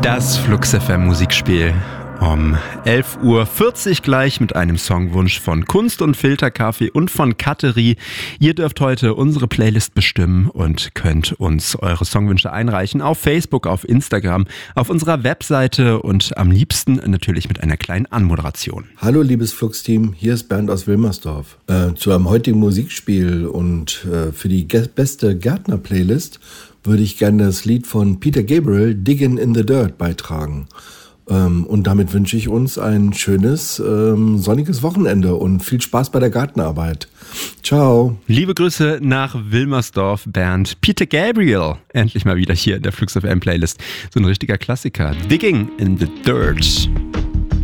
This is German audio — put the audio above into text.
Das Flux FM Musikspiel um 11:40 Uhr gleich mit einem Songwunsch von Kunst und Filterkaffee und von Katterie. Ihr dürft heute unsere Playlist bestimmen und könnt uns eure Songwünsche einreichen auf Facebook, auf Instagram, auf unserer Webseite und am liebsten natürlich mit einer kleinen Anmoderation. Hallo liebes Flux-Team, hier ist Bernd aus Wilmersdorf. Zu einem heutigen Musikspiel und für die beste Gärtner-Playlist würde ich gerne das Lied von Peter Gabriel, Diggin' in the Dirt, beitragen. Und damit wünsche ich uns ein schönes, sonniges Wochenende und viel Spaß bei der Gartenarbeit. Ciao. Liebe Grüße nach Wilmersdorf, Bernd. Peter Gabriel, endlich mal wieder hier in der Flux FM Playlist. So ein richtiger Klassiker. Digging in the Dirt.